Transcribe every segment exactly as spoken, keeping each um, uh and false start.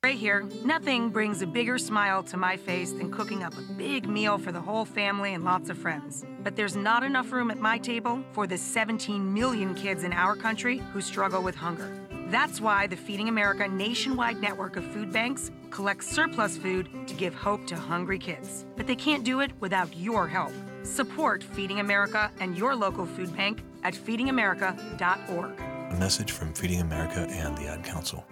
Right here, nothing brings a bigger smile to my face than cooking up a big meal for the whole family and lots of friends. But there's not enough room at my table for the seventeen million kids in our country who struggle with hunger. That's why the Feeding America nationwide network of food banks collects surplus food to give hope to hungry kids. But they can't do it without your help. Support Feeding America and your local food bank at feeding america dot org. A message from Feeding America and the Ad Council.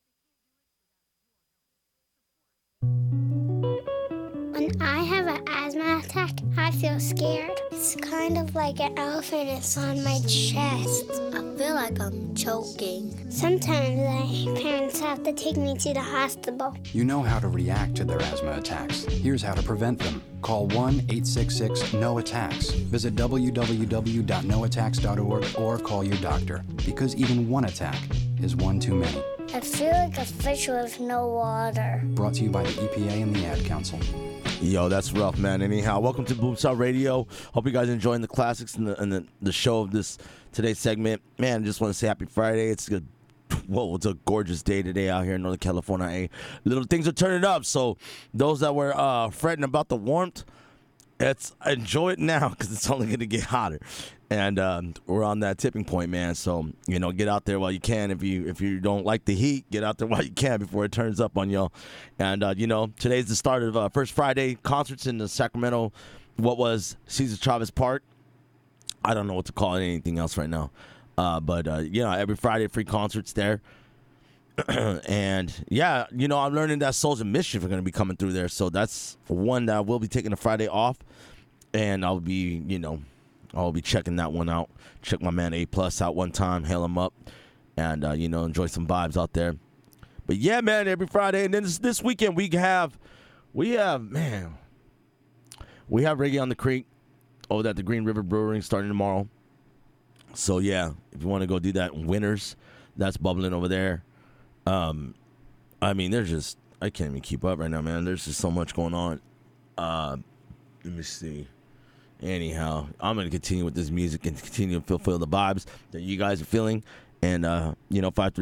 When I have an asthma attack, I feel scared. It's kind of like an elephant is on my chest. I feel like I'm choking. Sometimes my parents have to take me to the hospital. You know how to react to their asthma attacks. Here's how to prevent them. Call one eight six six N O attacks. Visit w w w dot no attacks dot org or call your doctor, because even one attack is one too many. I feel like a fish with no water. Brought to you by the E P A and the Ad Council. Yo, that's rough, man. Anyhow, welcome to Boomstar Radio. Hope you guys are enjoying the classics and the and the, the show of this today's segment. Man, just want to say happy Friday. It's good. Whoa, it's a gorgeous day today out here in Northern California. Hey, little things are turning up. So those that were uh, fretting about the warmth, it's enjoy it now because it's only going to get hotter. And um, we're on that tipping point, man. So, you know, get out there while you can. If you if you don't like the heat, get out there while you can before it turns up on y'all. And, uh, you know, today's the start of uh, First Friday concerts in the Sacramento, what was Cesar Chavez Park. I don't know what to call it, anything else right now. Uh, but, uh, you know, every Friday, free concerts there. And, yeah, you know, I'm learning that Souls of Mischief are going to be coming through there. So that's one that I will be taking a Friday off. And I'll be, you know, I'll be checking that one out. Check my man A Plus out one time, hail him up, and, uh, you know, enjoy some vibes out there. But, yeah, man, every Friday. And then this, this weekend we have, we have, man, we have Reggae on the Creek over at the Green River Brewing starting tomorrow. So, yeah, if you want to go do that, Winners, that's bubbling over there. Um, I mean, there's just, I can't even keep up right now, man. There's just so much going on. Uh, let me see. Anyhow, I'm going to continue with this music and continue to fulfill the vibes that you guys are feeling. And, uh, you know, five three